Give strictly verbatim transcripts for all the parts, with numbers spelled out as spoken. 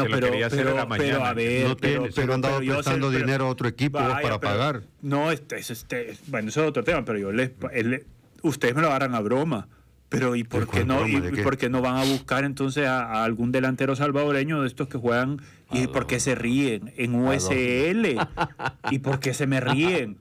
bueno, se lo pero, quería hacer pero, era mañana. pero a ver, no tiene, pero, se lo han dado pero yo prestando sé, pero- dinero a otro equipo Vaya, para pero- pagar. No, este, es este, bueno, eso es otro tema, pero yo les, el- ustedes me lo agarran a broma. Pero ¿y por ¿De qué cuál no broma? y ¿De qué? por qué no van a buscar entonces a, a algún delantero salvadoreño de estos que juegan y por qué se ríen en U S L? ¿Y por qué se me ríen?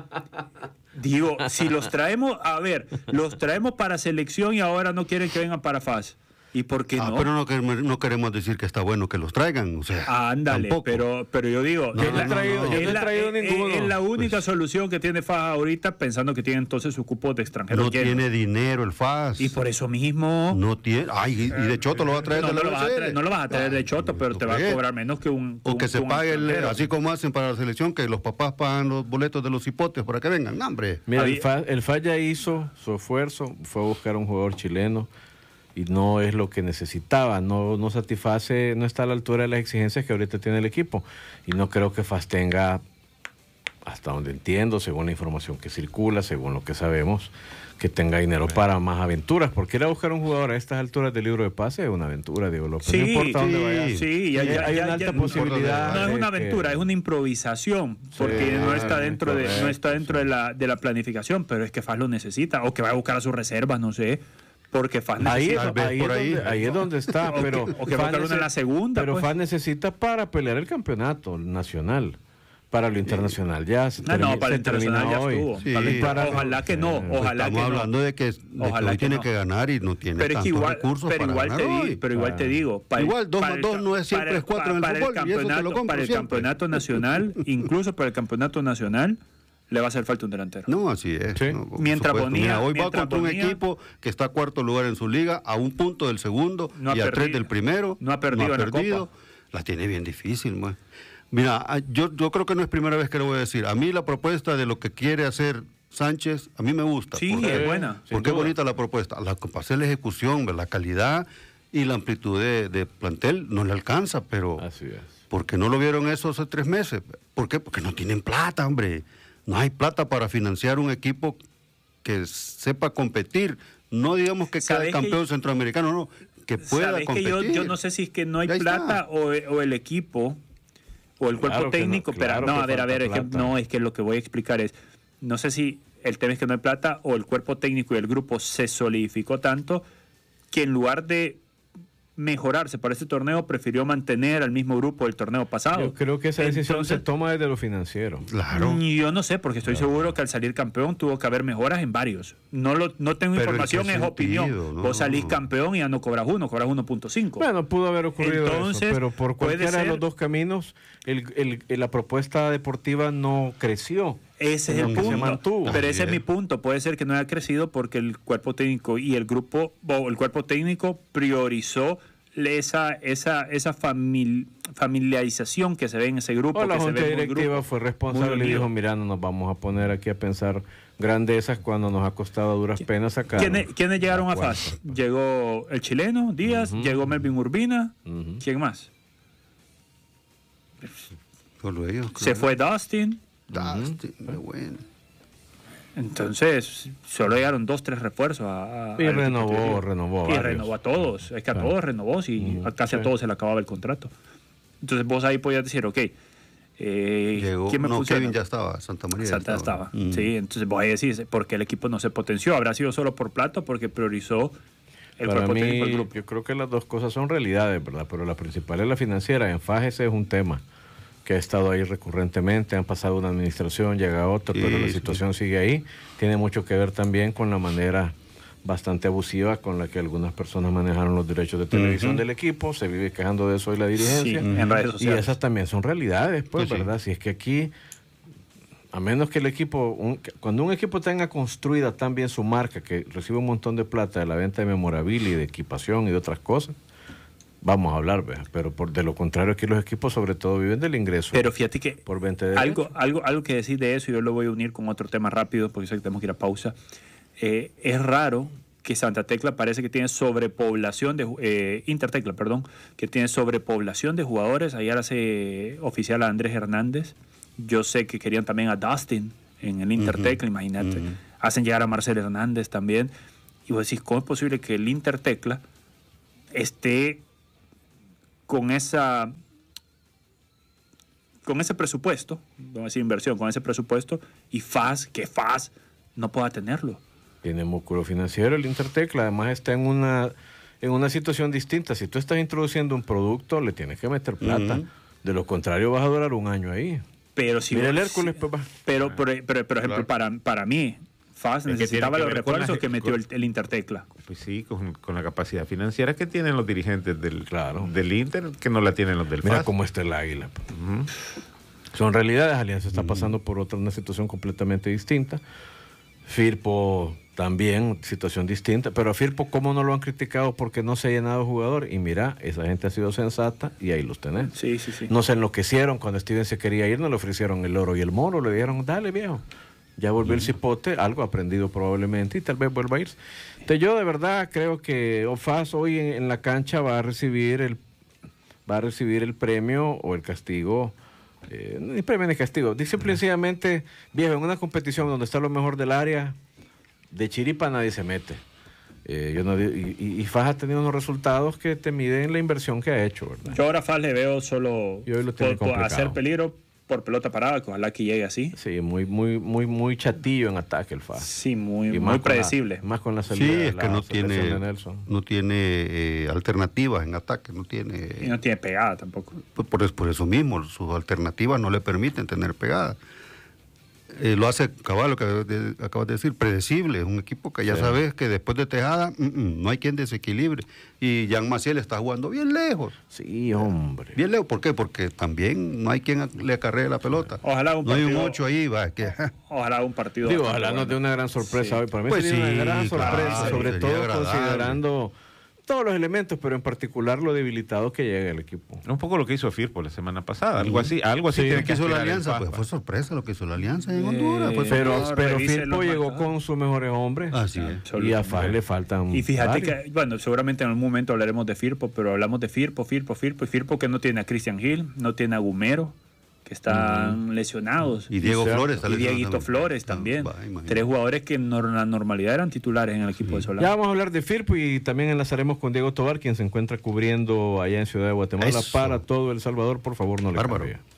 Digo, si los traemos, a ver, los traemos para selección y ahora no quieren que vengan para F A S. ¿Y por qué Ah, no? pero no queremos, no queremos decir que está bueno que los traigan, o sea, Ándale, tampoco. pero, pero yo digo, No, es, no, la, no, no. es Yo no he la- traído es- ninguno. es la única Pues- solución que tiene F A S ahorita, pensando que tiene entonces su cupo de extranjeros No lleno. tiene dinero el F A S. Y por eso mismo... No tiene. Ay, y, y de Choto lo va a traer no, de la no lo vas a U S L. traer, no lo vas a traer de Choto, pero ¿tú te va a crees? cobrar menos que un... O que se un pague, el- extranjero. así como hacen para la selección, que los papás pagan los boletos de los hipotes para que vengan. No, hombre. Mira, el Había- F A, el F A ya hizo su esfuerzo, fue a buscar a un jugador chileno y no es lo que necesitaba, no, no satisface, no está a la altura de las exigencias que ahorita tiene el equipo. Y no creo que F A S tenga, hasta donde entiendo, según la información que circula, según lo que sabemos, que tenga dinero para más aventuras. Porque ir a buscar un jugador a estas alturas del libro de pase es una aventura, Diego López. Sí, no importa dónde sí, vaya. sí, ya- Hay- ya- hay ya- una alta ya- posibilidad. No es de una que- aventura, es una improvisación, porque Sí, no está dentro de no correcto, está dentro de la de la planificación, pero es que F A S lo necesita o que va a buscar a sus reservas, no sé, porque F A S Ahí, es, necesita. Tal vez ahí, por es ahí. donde, ahí es donde está, O que- pero o que F A buscar uno en la nece- segunda, Pero pues. F A necesita para pelear el campeonato nacional, para lo internacional ya se Ah, no, termi- para el se termina internacional ya hoy. estuvo. Sí. Para el- Para- ojalá que no, Sí. ojalá que Estamos no. hablando de que, de que Ojalá hoy que tiene no. que ganar y no tiene Pero es que tantos igual, recursos pero para igual te ganar digo, hoy. pero igual te digo, para el- Igual dos para más el dos ca- no es siempre para el- es cuatro en el para fútbol, y eso te lo campeonato- compro para el siempre. campeonato nacional, incluso para el campeonato nacional, le va a hacer falta un delantero. No, así es. Sí. no, por Mientras supuesto. ponía- Mira, hoy va mientras contra un ponía- equipo que está a cuarto lugar en su liga, a un punto del segundo No ha y a tres perdido. del primero. No ha perdido en la Copa. La tiene bien difícil, pues. Mira, ah, yo, yo creo que no es primera vez que lo voy a decir. A mí la propuesta de lo que quiere hacer Sánchez, a mí me gusta. Sí, porque, es buena. sin Porque es duda. bonita la propuesta. La, para hacer la ejecución, la calidad y la amplitud de, de plantel no le alcanza, pero... Así es. Porque no lo vieron eso hace tres meses. ¿Por qué? Porque no tienen plata, hombre. No hay plata para financiar un equipo que sepa competir. No digamos que ¿Sabes quede campeón que- centroamericano, no. Que pueda Sabes que competir. yo, yo no sé si es que no hay Ya está. plata o, o el equipo o el cuerpo Claro que no, técnico, claro pero no, que a ver, a falta ver, es que, plata. no, es que lo que voy a explicar es, no sé si el tema es que no hay plata o el cuerpo técnico y el grupo se solidificó tanto que en lugar de mejorarse para este torneo prefirió mantener al mismo grupo del torneo pasado. Yo creo que esa decisión Entonces, se toma desde lo financiero. Claro. Mm, Yo no sé, porque estoy seguro que al salir campeón tuvo que haber mejoras en varios. No lo, no tengo Pero ¿en información, qué es sentido? opinión. No. Vos salís campeón y ya no cobras uno, cobras uno punto cinco. Bueno, pudo haber ocurrido Entonces, eso, pero por puede cualquiera de ser- los dos caminos, el, el- el- la propuesta deportiva no creció. Ese es Como el que se punto. mantuvo. Pero Así ese es es. mi punto. Puede ser que no haya crecido porque el cuerpo técnico y el grupo, o el cuerpo técnico priorizó esa, esa, esa famil- familiarización que se ve en ese grupo. O la que se junta ve muy directiva grupo, fue muy responsable y unido. dijo, mira, no nos vamos a poner aquí a pensar grandezas cuando nos ha costado a duras penas sacar. ¿Quiénes, quiénes llegaron a F A S? Llegó el chileno, Díaz, Ujú. llegó Melvin Urbina. Ujú. ¿Quién más? Solo ellos. Se creo. fue Dustin. Dustin, qué bueno. Entonces, solo llegaron dos, tres refuerzos. A, a- Y al renovó, equipo. renovó Y varios. renovó a todos. Es que a Claro. todos renovó, y Ujú, casi a sí. todos se le acababa el contrato. Entonces, vos ahí podías decir, ok, eh, Llegó, ¿quién me no, funciona? Kevin ya estaba, Santa María. ya Santa estaba. Mm. Sí, entonces vos ahí decís, ¿por qué el equipo no se potenció? ¿Habrá sido solo por plata o porque priorizó el Para cuerpo mí, técnico del grupo? yo creo que las dos cosas son realidades, ¿verdad? Pero la principal es la financiera. En F A S ese es un tema que ha estado ahí recurrentemente. Han pasado una administración, llega otra, Sí, pero la sí. situación sigue ahí. Tiene mucho que ver también con la manera bastante abusiva con la que algunas personas manejaron los derechos de televisión Ujú. del equipo. Se vive quejando de eso hoy la dirigencia. Sí, en redes Y sociales. esas también son realidades, pues, Sí, sí. ¿verdad? Si es que aquí, a menos que el equipo, un- que- cuando un equipo tenga construida tan bien su marca, que recibe un montón de plata de la venta de memorabilia y de equipación y de otras cosas, vamos a hablar, ¿verdad? Pero por, de lo contrario, aquí los equipos sobre todo viven del ingreso Pero fíjate que por venta de algo, derechos. algo, algo que decir de eso, y yo lo voy a unir con otro tema rápido, porque sé que tenemos que ir a pausa. Eh, es raro que Santa Tecla parece que tiene sobrepoblación de eh, Intertecla, perdón, que tiene sobrepoblación de jugadores. Ayer hace oficial a Andrés Hernández. Yo sé que querían también a Dustin en el Intertecla, imagínate. ujú. Hacen llegar a Marcel Hernández también. Y vos decís, ¿cómo es posible que el Intertecla esté con esa con ese presupuesto, vamos a decir inversión, con ese presupuesto, y F A S, que F A S no pueda tenerlo. Tiene músculo financiero el Intertecla, además está en una, en una situación distinta. Si tú estás introduciendo un producto, le tienes que meter plata. Uh-huh. De lo contrario, vas a durar un año ahí. Pero si Mira vos, el Hércules, papá. Pero, pero, pero, pero por ejemplo, claro. para, para mí, F A S es necesitaba que los refuerzos la, que metió con, el, el Intertecla. Pues sí, con, con la capacidad financiera que tienen los dirigentes del, claro. del Inter, que no la tienen los del F A S. Mira cómo está el Águila. Uh-huh. Son realidades. Alianza está uh-huh. pasando por otra una situación completamente distinta. Firpo también, situación distinta. Pero a Firpo, ¿cómo no lo han criticado? Porque no se ha llenado jugador. Y mira, esa gente ha sido sensata y ahí los tenés. Sí, sí, sí. No se enloquecieron cuando Steven se quería ir, no le ofrecieron el oro y el moro. Le dijeron, dale, viejo. Ya volvió uh-huh. el cipote, algo aprendido probablemente, y tal vez vuelva a irse. Entonces yo de verdad creo que O F A S hoy en, en la cancha va a recibir el va a recibir el premio o el castigo. Eh, ni premio ni castigo. Simple y sencillamente, viejo, en una competición donde está lo mejor del área, de chiripa nadie se mete. Eh, yo no, y, y, y F A S ha tenido unos resultados que te miden la inversión que ha hecho, ¿verdad? Yo ahora a F A S le veo solo por, por hacer peligro por pelota parada, que ojalá que llegue así. Sí, muy muy muy muy chatillo en ataque el F A S. Sí, muy, muy predecible. La, más con la salida. Sí, de es la que no tiene, no tiene eh, alternativas en ataque, no tiene... Y no tiene pegada tampoco. Por, por, por eso mismo, sus alternativas no le permiten tener pegada. Eh, lo hace cabal, lo que de, acabas de decir, predecible. Es un equipo que ya sí. sabes que después de Tejada mm, mm, no hay quien desequilibre. Y Jean Maciel está jugando bien lejos. Sí, hombre. Bien lejos, ¿por qué? Porque también no hay quien le acarree la pelota. Ojalá un no partido, hay un ocho ahí, va. Que... Ojalá un partido. Digo, ojalá nos dé una gran sorpresa sí. hoy. Para mí pues sería sí, una gran sorpresa, claro, sobre todo agradable. considerando todos los elementos, pero en particular lo debilitado que llega el equipo. Un poco lo que hizo Firpo la semana pasada, algo así, algo así sí, tiene que hizo la aspirar Alianza, el pues fue sorpresa lo que hizo la Alianza en Eh, Honduras. Fue pero sorpresa. pero revise Firpo los llegó marcadores. con sus mejores hombres. Así es. Y a F A S le faltan Y fíjate varios. que, bueno, seguramente en algún momento hablaremos de Firpo, pero hablamos de Firpo, Firpo, Firpo, y Firpo que no tiene a Christian Hill, no tiene a Gumero, que están uh-huh. lesionados. Y Diego y Flores. Y Dieguito Flores también. No, va, Tres jugadores que en la normalidad eran titulares en el equipo sí. de Solano. Ya vamos a hablar de Firpo y también enlazaremos con Diego Tobar, quien se encuentra cubriendo allá en Ciudad de Guatemala. Eso. Para todo El Salvador. Por favor, no le Bárbaro. cambie.